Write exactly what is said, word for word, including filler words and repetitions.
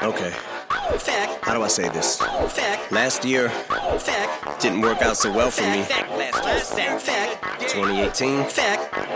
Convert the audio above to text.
Okay. How do I say this? Last year didn't work out so well for me. twenty eighteen